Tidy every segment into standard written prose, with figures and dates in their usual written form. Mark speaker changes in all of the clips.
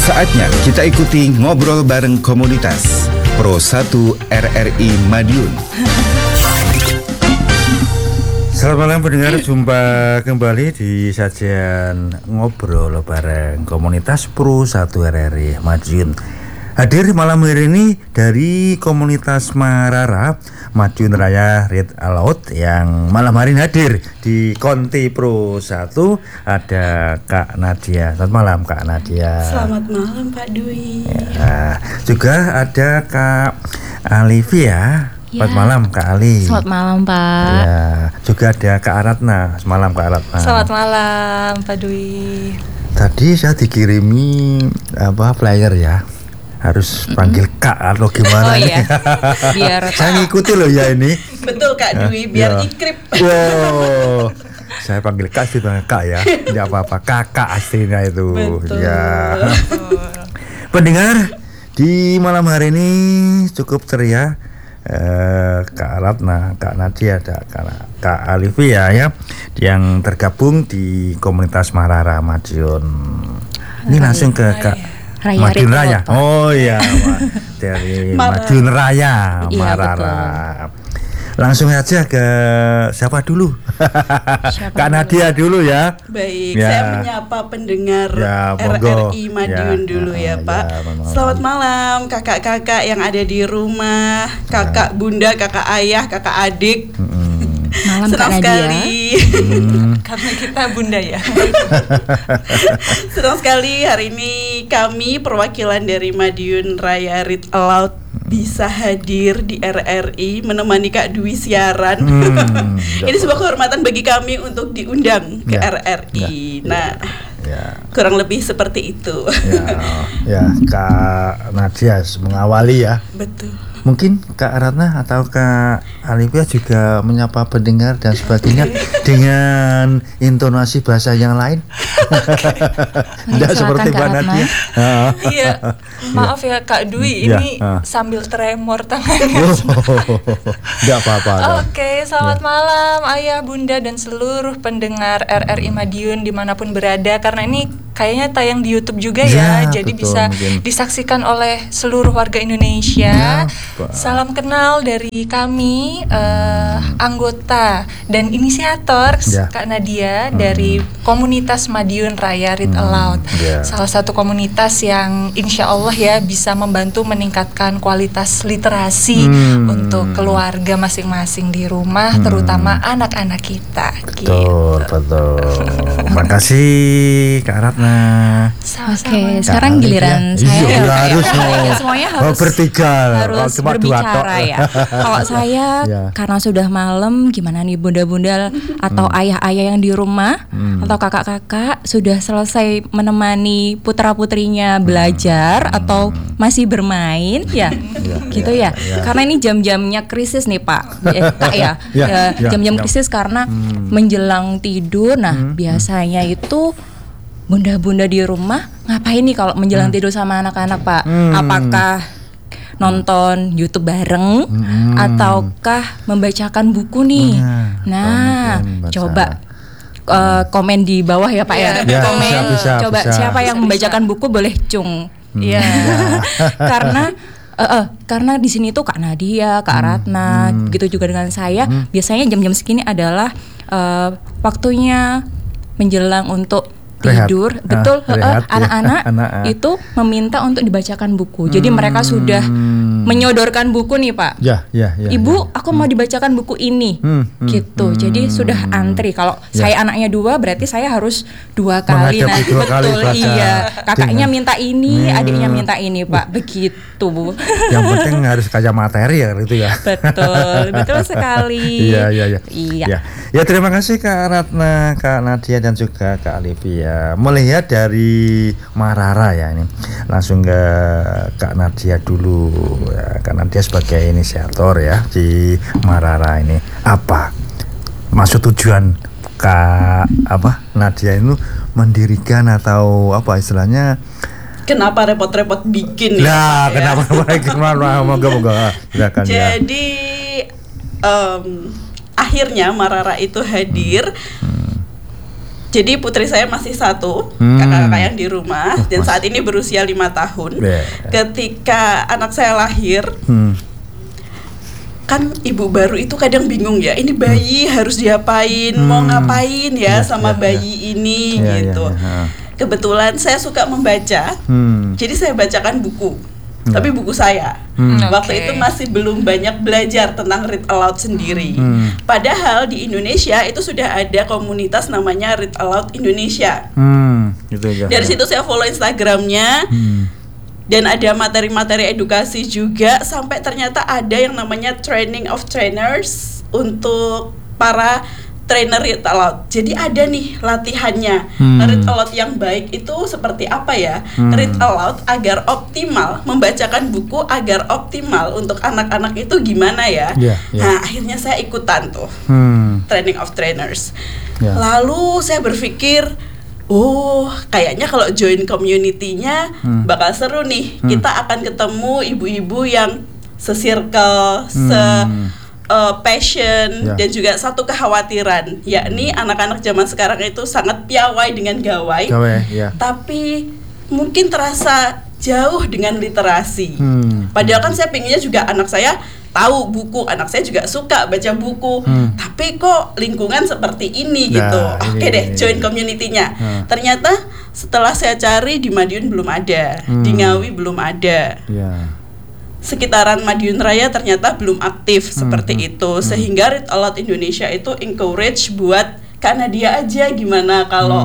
Speaker 1: Saatnya kita ikuti ngobrol bareng komunitas Pro 1 RRI Madiun.
Speaker 2: Selamat malam pendengar, jumpa kembali di sajian ngobrol bareng komunitas Pro 1 RRI Madiun. Hadir malam hari ini dari komunitas Marara Madiun Raya Rit Alaut yang malam hari ini hadir di Konti Pro 1 ada Kak Nadia. Selamat malam Kak Nadia.
Speaker 3: Selamat malam Pak Dwi.
Speaker 2: Ya, juga ada Kak Alivia. Selamat malam Kak Ali.
Speaker 4: Selamat malam Pak.
Speaker 2: Ya, juga ada Kak Aratna. Selamat malam Kak Aratna.
Speaker 5: Selamat malam Pak Dwi.
Speaker 2: Tadi saya dikirimi flyer ya. Harus panggil Kak atau gimana?
Speaker 4: Oh iya. Biar
Speaker 2: saya ngikuti loh ya ini.
Speaker 3: Betul Kak Dwi, biar ikrip.
Speaker 2: Wow. Saya panggil Kak sih panggil Kak ya. Tidak apa-apa, Kakak aslinya itu.
Speaker 3: Betul.
Speaker 2: Ya. Pendengar, di malam hari ini cukup ceria. Kak Ratna, Kak Nadia, ada Kak Alivia ya yang tergabung di komunitas Marara Madiun. Ini langsung ke Kak Madiun Raya. Oh iya, dari Madiun Raya Marara. Langsung aja ke siapa dulu? Kak Nadia dulu ya.
Speaker 3: Baik,
Speaker 2: ya.
Speaker 3: Saya menyapa pendengar
Speaker 2: ya,
Speaker 3: RRI Madiun dulu ya Pak. Selamat malam kakak-kakak yang ada di rumah, kakak bunda, kakak ayah, kakak adik.
Speaker 4: Malam
Speaker 3: senang
Speaker 4: Kak
Speaker 3: sekali
Speaker 5: Karena kita bunda ya.
Speaker 3: senang sekali hari ini kami perwakilan dari Madiun Raya Rit Alaut bisa hadir di RRI menemani Kak Dwi siaran. Ini sebuah kehormatan bagi kami untuk diundang ke RRI. Kurang lebih seperti itu.
Speaker 2: Ya, Kak Nadia mengawali ya.
Speaker 3: Betul.
Speaker 2: Mungkin Kak Ratna atau Kak Alivia juga menyapa pendengar dan sebagainya dengan intonasi bahasa yang lain. Tidak seperti Mbak Nadia.
Speaker 5: Iya, maaf ya Kak Dwi, ini sambil tremor tangannya.
Speaker 2: Tidak apa-apa.
Speaker 5: Oke, selamat malam Ayah, Bunda dan seluruh pendengar RRI Madiun dimanapun berada. Karena ini kayaknya tayang di YouTube juga ya, jadi betul, bisa disaksikan oleh seluruh warga Indonesia. Salam kenal dari kami, anggota dan inisiator Kak Nadia dari komunitas Madiun Raya Rit Alaut. Salah satu komunitas yang insya Allah ya bisa membantu meningkatkan kualitas literasi untuk keluarga masing-masing di rumah, terutama anak-anak kita.
Speaker 2: Betul. Terima kasih Kak Ratna.
Speaker 4: Oke, sekarang giliran saya.
Speaker 2: Iya, harus
Speaker 4: semuanya harus
Speaker 2: bertiga.
Speaker 4: Harus berbicara ya. Kalau saya karena sudah malam, gimana nih bunda-bunda atau ayah-ayah yang di rumah atau kakak-kakak sudah selesai menemani putra-putrinya belajar atau masih bermain ya, gitu ya. Karena ini jam-jamnya krisis nih Pak, Kak ya. Jam-jam krisis karena menjelang tidur. Nah, biasanya itu bunda-bunda di rumah ngapain nih kalau menjelang tidur sama anak-anak Pak? Apakah nonton YouTube bareng ataukah membacakan buku nih? Coba komen di bawah ya Pak ya. Komen
Speaker 2: bisa.
Speaker 4: Siapa yang membacakan buku boleh cung. Iya. Karena di sini tuh Kak Nadia, Kak Ratna, begitu juga dengan saya. Biasanya jam-jam segini adalah waktunya menjelang untuk tidur. Betul. Anak-anak itu meminta untuk dibacakan buku. Jadi mereka sudah menyodorkan buku nih Pak. Ibu, aku mau dibacakan buku ini. Gitu. Jadi sudah antri. Kalau saya anaknya 2, berarti saya harus 2 kali. Betul. Iya. Kakaknya minta ini, adiknya minta ini Pak. Begitu Bu.
Speaker 2: Yang penting harus kayak materi ya itu ya.
Speaker 4: Betul sekali.
Speaker 2: Iya. Ya, terima kasih Kak Ratna, Kak Nadia dan juga Kak Alivia. Melihat dari Marara ya ini, langsung ke Kak Nadia dulu ya. Kak Nadia sebagai inisiator ya di Marara ini, apa maksud tujuan Kak Nadia itu mendirikan atau apa istilahnya?
Speaker 3: Kenapa repot-repot bikin?
Speaker 2: Kenapa moga-moga silakan.
Speaker 3: Jadi akhirnya Marara itu hadir Jadi putri saya masih satu, kakak-kakak yang di rumah, dan saat ini berusia 5 tahun. Ketika anak saya lahir, kan ibu baru itu kadang bingung ya, ini bayi harus diapain, mau ngapain ya sama bayi ini gitu. Kebetulan saya suka membaca, jadi saya bacakan buku. Tapi buku saya waktu itu masih belum banyak belajar tentang read aloud sendiri. Padahal di Indonesia itu sudah ada komunitas namanya Read Aloud Indonesia.
Speaker 2: Gitu ya.
Speaker 3: Dari situ saya follow Instagramnya, dan ada materi-materi edukasi juga, sampai ternyata ada yang namanya Training of Trainers untuk para trainer read aloud. Jadi ada nih latihannya. Read aloud yang baik itu seperti apa ya? Read aloud agar optimal, membacakan buku agar optimal untuk anak-anak itu gimana ya? Nah, akhirnya saya ikutan tuh Training of Trainers. Lalu saya berpikir, oh, kayaknya kalau join community-nya bakal seru nih. Kita akan ketemu ibu-ibu yang se-circle, passion dan juga satu kekhawatiran, yakni anak-anak zaman sekarang itu sangat piawai dengan gawai, tapi mungkin terasa jauh dengan literasi. Padahal kan saya pengennya juga anak saya tahu buku, anak saya juga suka baca buku, tapi kok lingkungan seperti ini gitu. Oke deh, join community-nya. Ternyata setelah saya cari di Madiun belum ada, di Ngawi belum ada. Sekitaran Madiun Raya ternyata belum aktif seperti itu, sehingga Read Aloud Indonesia itu encourage buat Kak Nadia aja gimana kalau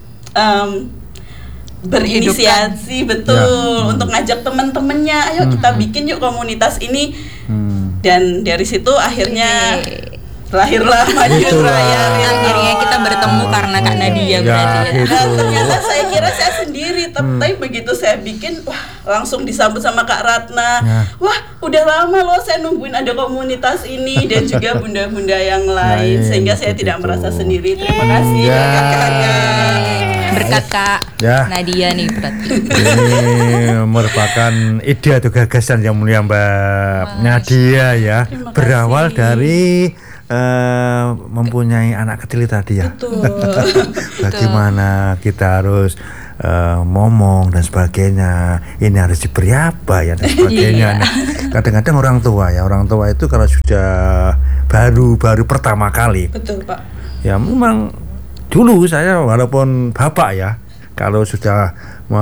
Speaker 3: berinisiasi untuk ngajak teman-temannya, ayo kita bikin yuk komunitas ini. Dan dari situ akhirnya lahirlah Madiun Raya.
Speaker 4: Akhirnya kita bertemu karena Kak Nadia berarti ya.
Speaker 3: Dan ternyata saya kira saya sendiri, tapi begitu saya bikin, wah, langsung disambut sama Kak Ratna. Wah, udah lama loh saya nungguin ada komunitas ini, dan juga bunda-bunda yang lain, sehingga saya tidak merasa sendiri. Terima kasih kakak-kakak.
Speaker 4: Berkat Kak Nadia nih berarti.
Speaker 2: Ini merupakan ide atau gagasan yang mulia Mbak Nadia ya. Berawal dari mempunyai anak kecil tadi ya. Bagaimana kita harus ngomong dan sebagainya, ini harus diberi apa ya dan sebagainya. Nah, kadang-kadang orang tua itu kalau sudah baru pertama kali,
Speaker 3: betul Pak,
Speaker 2: ya memang dulu saya walaupun bapak ya, kalau sudah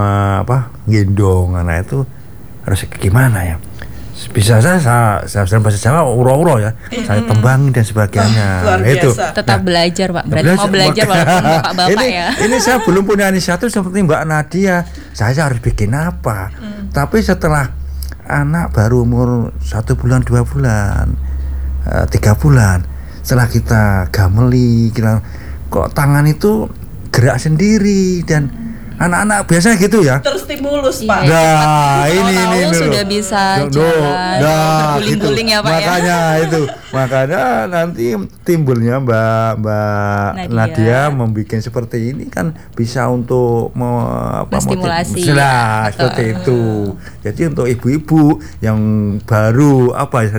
Speaker 2: gendong anak itu harus gimana ya, bisa saya bahasa Jawa uro-uro ya, saya tembangin dan sebagainya.
Speaker 3: Luar biasa.
Speaker 2: Itu
Speaker 4: Tetap belajar Pak, berarti mau belajar walaupun bapak ya. Ini
Speaker 2: saya belum punya inisiatif seperti Mbak Nadia, saya harus bikin apa. Tapi setelah anak baru umur 1 bulan, 2 bulan, 3 bulan, setelah kita gameli, kita kok tangan itu gerak sendiri dan anak-anak biasa gitu ya,
Speaker 3: terstimulus Pak.
Speaker 2: Nah, ini
Speaker 4: sudah bisa jalan, berguling-guling
Speaker 2: gitu.
Speaker 4: ya Pak.
Speaker 2: Makanya nanti timbulnya Mbak Nadia membuat seperti ini kan bisa untuk
Speaker 4: stimulasi
Speaker 2: seperti itu. Jadi untuk ibu-ibu yang baru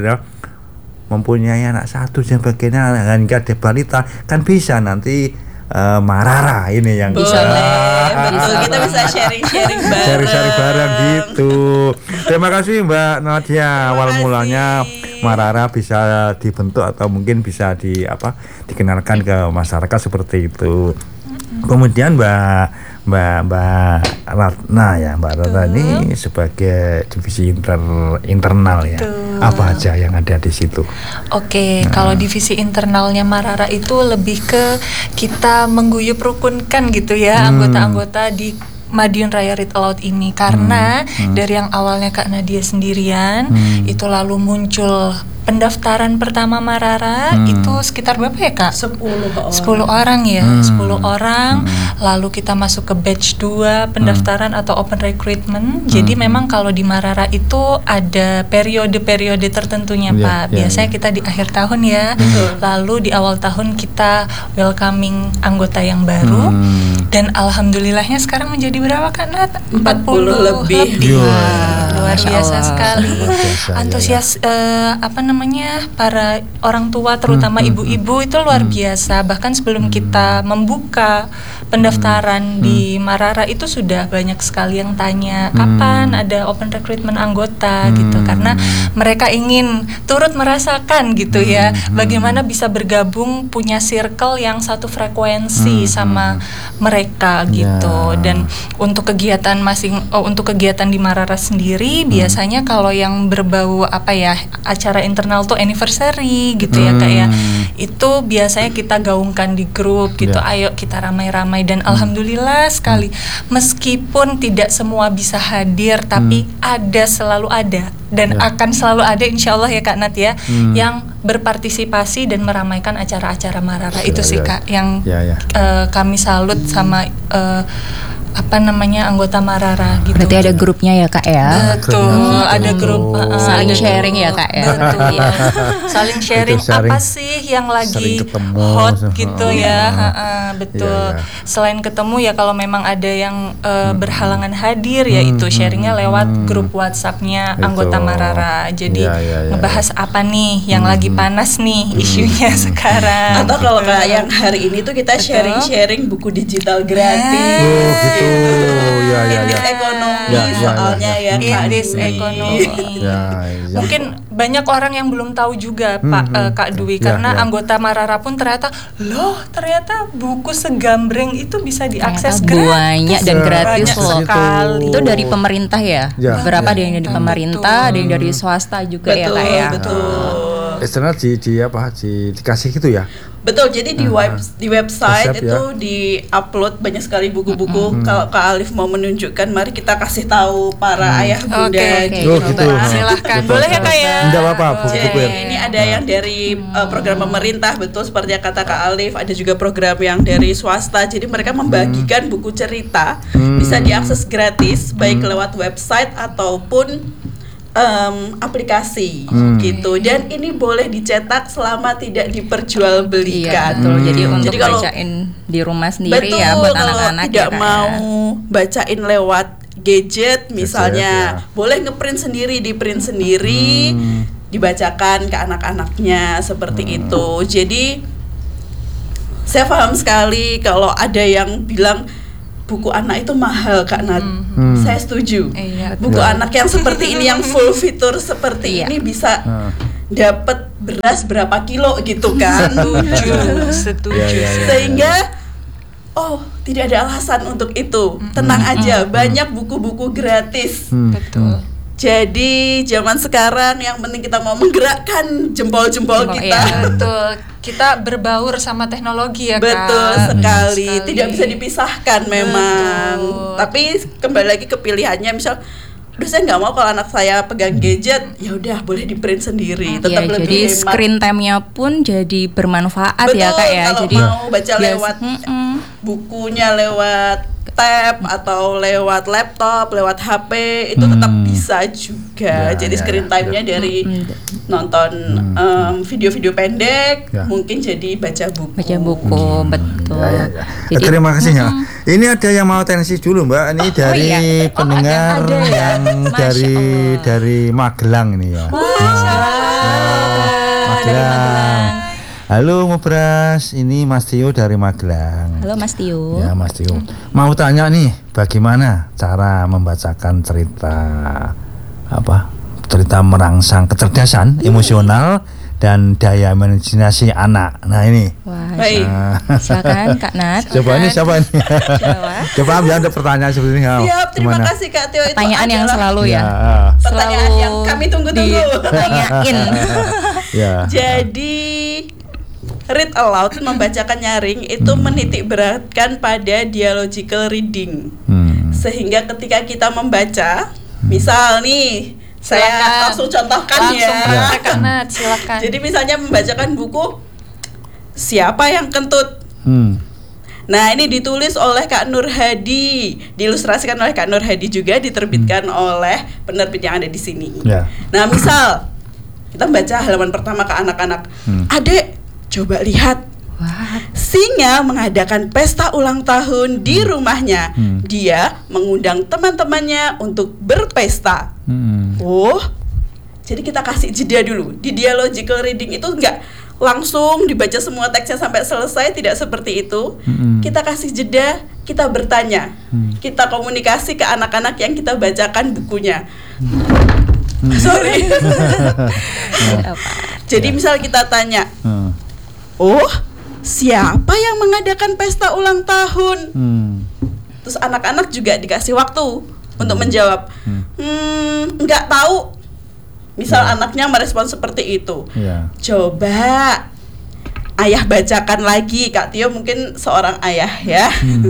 Speaker 2: mempunyai anak satu dan sebagainya, hingga ada balita kan bisa nanti Marara ini yang
Speaker 3: bisa kita bisa sharing
Speaker 2: bareng gitu. Terima kasih Mbak Nadia. Awal mulanya Marara bisa dibentuk atau mungkin bisa dikenalkan ke masyarakat seperti itu. Kemudian Mbak Ratna ya, Mbak Ratna ini sebagai divisi internal ya. Apa aja yang ada di situ?
Speaker 5: Oke, kalau divisi internalnya Marara itu lebih ke kita mengguyup rukunkan gitu ya anggota-anggota di Madiun Raya Read Aloud ini, karena dari yang awalnya Kak Nadia sendirian itu lalu muncul pendaftaran pertama Marara itu sekitar berapa ya Kak? 10 orang ya, 10 orang. Lalu kita masuk ke batch 2 pendaftaran atau open recruitment. Jadi memang kalau di Marara itu ada periode-periode tertentunya Pak. Biasanya kita di akhir tahun ya. Lalu di awal tahun kita welcoming anggota yang baru. Dan alhamdulillahnya sekarang menjadi berapa Kak Nat?
Speaker 3: 40 lebih.
Speaker 5: luar biasa sekali.
Speaker 2: Luar biasa,
Speaker 5: Antusias para orang tua terutama ibu-ibu itu luar biasa. Bahkan sebelum kita membuka pendaftaran di Marara itu sudah banyak sekali yang tanya kapan ada open recruitment anggota gitu, karena mereka ingin turut merasakan gitu ya bagaimana bisa bergabung punya circle yang satu frekuensi sama mereka gitu. Dan untuk kegiatan untuk kegiatan di Marara sendiri biasanya kalau yang berbau acara internal tuh anniversary gitu ya Kak ya, itu biasanya kita gaungkan di grup gitu, ayo kita ramai-ramai. Dan alhamdulillah sekali, meskipun tidak semua bisa hadir, tapi selalu ada dan akan selalu ada insyaallah ya Kak Nat ya, yang berpartisipasi dan meramaikan acara-acara Marara. Itu sih Kak yang kami salut sama anggota Marara gitu.
Speaker 4: Berarti ada grupnya ya Kak ya?
Speaker 5: Betul, ada grup
Speaker 4: saling sharing ya Kak ya?
Speaker 5: Betul ya. Saling sharing apa sih yang lagi hot gitu ya. Betul. Selain ketemu ya kalau memang ada yang berhalangan hadir ya itu sharingnya lewat grup WhatsApp-nya anggota Marara. Jadi ngebahas apa nih yang lagi panas nih isunya sekarang.
Speaker 3: Atau kalau kayak yang hari ini tuh kita sharing buku digital gratis.
Speaker 5: Indis ekonomi soalnya ya Kak. Indis ekonomi. Mungkin banyak orang yang belum tahu juga Kak Dwi, karena anggota Marara pun ternyata buku segambreng itu bisa diakses gratis.
Speaker 4: Banyak dan gratis loh.
Speaker 5: Sekali.
Speaker 4: Itu dari pemerintah ya? Beberapa ada yang dari pemerintah, ada yang dari swasta juga ya Kak ya?
Speaker 3: Betul.
Speaker 2: Istilahnya dikasih gitu ya?
Speaker 3: Betul, jadi di website itu di-upload banyak sekali buku-buku. Kalau Kak Alif mau menunjukkan, mari kita kasih tahu para ayah bunda di rumah.
Speaker 5: Silahkan, boleh ya Kak ya?
Speaker 2: Enggak apa-apa, buku-buku ya.
Speaker 3: Ini ada yang dari program pemerintah, betul seperti yang kata Kak Alif. Ada juga program yang dari swasta. Jadi mereka membagikan buku cerita, bisa diakses gratis, baik lewat website ataupun aplikasi gitu. Dan ini boleh dicetak selama tidak diperjualbelikan.
Speaker 4: Iya, betul. Jadi untuk bacain di rumah sendiri ya buat anak-anak.
Speaker 3: Tidak mau bacain lewat gadget misalnya, boleh ngeprint sendiri, di-print sendiri, dibacakan ke anak-anaknya seperti itu. Jadi saya paham sekali kalau ada yang bilang buku anak itu mahal Kak Nat. Saya setuju. Buku anak yang seperti ini, yang full fitur seperti ini bisa dapat beras berapa kilo gitu kan.
Speaker 5: Setuju.
Speaker 3: Sehingga tidak ada alasan untuk itu. Tenang aja, banyak buku-buku gratis.
Speaker 5: Betul.
Speaker 3: Jadi zaman sekarang yang penting kita mau menggerakkan jempol-jempol kita.
Speaker 5: Betul. Kita berbaur sama teknologi ya Kak.
Speaker 3: Betul sekali. Tidak bisa dipisahkan memang. Tapi kembali lagi ke pilihannya, misal saya nggak mau kalau anak saya pegang gadget, ya udah boleh di print sendiri. Tetap lebih
Speaker 4: jadi
Speaker 3: hemat.
Speaker 4: Screen time-nya pun jadi bermanfaat.
Speaker 3: Betul,
Speaker 4: ya Kak ya.
Speaker 3: Kalau
Speaker 4: jadi
Speaker 3: mau baca lewat bukunya lewat tab atau lewat laptop, lewat HP itu tetap bisa juga. Jadi screen time-nya dari nonton video-video pendek mungkin jadi baca buku.
Speaker 4: Betul.
Speaker 2: Jadi, terima kasih ya. Ini ada yang mau tensi dulu Mbak. Ini dari pendengar yang dari Magelang ini ya. Magelang. Halo Ngobras, ini Mas Tio dari Magelang.
Speaker 4: Halo Mas Tio.
Speaker 2: Ya Mas Tio. Mau tanya nih, bagaimana cara membacakan cerita merangsang kecerdasan emosional dan daya imajinasi anak. Nah ini.
Speaker 3: Baik.
Speaker 4: Silakan Kak Nat.
Speaker 2: Coba ini siapa ini? Coba ambil ada pertanyaan seperti ini.
Speaker 3: Siap, terima kasih Kak Tio.
Speaker 4: Pertanyaan yang selalu
Speaker 3: pertanyaan yang kami tunggu-tunggu.
Speaker 4: Tanyain.
Speaker 3: Jadi read aloud, membacakan nyaring itu menitik beratkan pada dialogical reading. Sehingga ketika kita membaca, misal nih, saya langsung contohkan
Speaker 5: silakan.
Speaker 3: Jadi misalnya membacakan buku Siapa yang Kentut. Nah, ini ditulis oleh Kak Nur Hadi, diilustrasikan oleh Kak Nur Hadi juga, diterbitkan oleh penerbit yang ada di sini. Nah, misal kita baca halaman pertama ke anak-anak. Adek, coba lihat. Singa mengadakan pesta ulang tahun di rumahnya. Dia mengundang teman-temannya untuk berpesta. Oh, jadi kita kasih jeda dulu. Di dialogical reading itu enggak langsung dibaca semua teksnya sampai selesai, tidak seperti itu. Kita kasih jeda, kita bertanya, kita komunikasi ke anak-anak yang kita bacakan bukunya. Sorry. Jadi misal kita tanya, oh, siapa yang mengadakan pesta ulang tahun? Terus anak-anak juga dikasih waktu untuk menjawab. Nggak tahu. Misal anaknya merespon seperti itu. Coba ayah bacakan lagi, Kak Tio mungkin seorang ayah ya.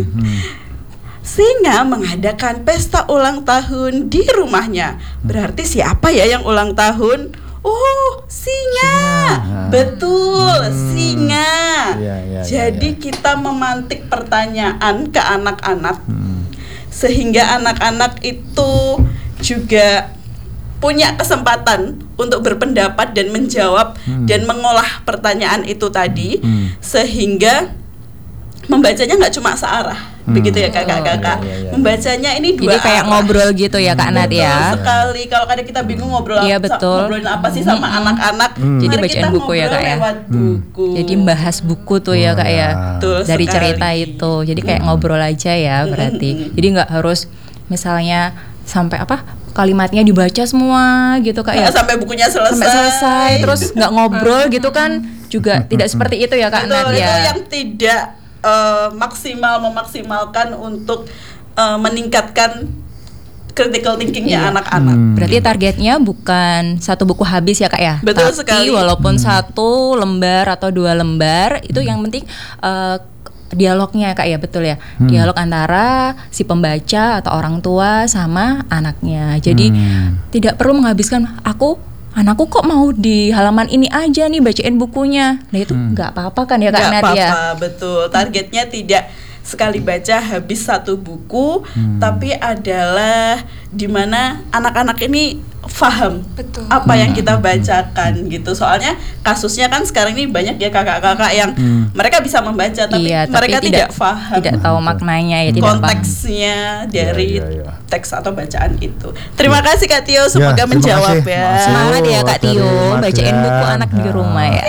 Speaker 3: Singa mengadakan pesta ulang tahun di rumahnya. Berarti siapa ya yang ulang tahun? Oh, singa. Betul, singa. Jadi kita memantik pertanyaan ke anak-anak sehingga anak-anak itu juga punya kesempatan untuk berpendapat dan menjawab dan mengolah pertanyaan itu tadi, sehingga membacanya nggak cuma searah, begitu ya kakak-kakak. Membacanya ini dua
Speaker 4: Jadi kayak
Speaker 3: arah.
Speaker 4: ngobrol gitu ya Kak Nat ya.
Speaker 3: Betul sekali. Kalau kadang kita bingung ngobrol ngobrolin apa sih sama anak-anak,
Speaker 4: Jadi
Speaker 3: mari
Speaker 4: bacain
Speaker 3: kita
Speaker 4: buku ya, Kak, ya.
Speaker 3: lewat buku.
Speaker 4: Jadi membahas buku tuh ya Kak ya.
Speaker 3: Betul
Speaker 4: Dari
Speaker 3: sekali.
Speaker 4: cerita itu. Jadi kayak ngobrol aja ya berarti. Jadi nggak harus misalnya sampai kalimatnya dibaca semua gitu Kak ya.
Speaker 3: Sampai bukunya selesai.
Speaker 4: Sampai selesai terus nggak ngobrol gitu kan juga tidak seperti itu ya Kak Nat
Speaker 3: Betul,
Speaker 4: ya.
Speaker 3: itu yang tidak memaksimalkan untuk meningkatkan critical thinkingnya anak-anak.
Speaker 4: Berarti targetnya bukan satu buku habis ya Kak ya.
Speaker 3: Betul
Speaker 4: Tapi
Speaker 3: sekali.
Speaker 4: walaupun 1 lembar atau 2 lembar itu yang penting dialognya Kak ya, betul ya. Dialog antara si pembaca atau orang tua sama anaknya. Jadi tidak perlu menghabiskan anakku kok mau di halaman ini aja nih bacain bukunya. Nah itu nggak apa-apa kan ya Kak
Speaker 3: Nggak
Speaker 4: Nat ya.
Speaker 3: apa-apa, betul. Targetnya tidak sekali baca habis 1 buku, tapi adalah dimana anak-anak ini paham apa yang kita bacakan gitu. Soalnya kasusnya kan sekarang ini banyak ya kakak-kakak yang mereka bisa membaca tapi mereka tidak paham,
Speaker 4: tidak tahu maknanya ya, tidak
Speaker 3: konteksnya dari teks atau bacaan itu. Terima kasih Kak Tio, semoga menjawab ya.
Speaker 4: Semangat ya Kak Tio, bacain buku anak di rumah ya.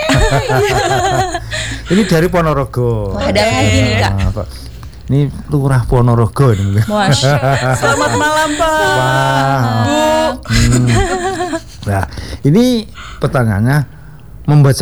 Speaker 2: Ini dari Ponorogo.
Speaker 4: Ada lagi nih Kak.
Speaker 2: Ini Lurah Ponorogo ini mungkin.
Speaker 3: Selamat malam Pak. Bu.
Speaker 2: Nah, ini pertanyaannya membaca